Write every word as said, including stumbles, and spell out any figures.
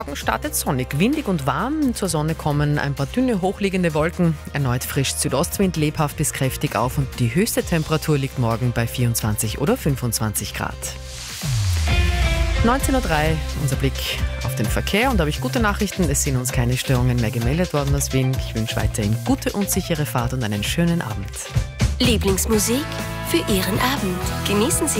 Morgen startet sonnig, windig und warm. Zur Sonne kommen ein paar dünne, hochliegende Wolken. Erneut frisch Südostwind, lebhaft bis kräftig auf und die höchste Temperatur liegt morgen bei vierundzwanzig oder fünfundzwanzig Grad. neunzehn Uhr drei, unser Blick auf den Verkehr. Und da habe ich gute Nachrichten. Es sind uns keine Störungen mehr gemeldet worden aus Wien. Ich wünsche weiterhin gute und sichere Fahrt und einen schönen Abend. Lieblingsmusik für Ihren Abend. Genießen Sie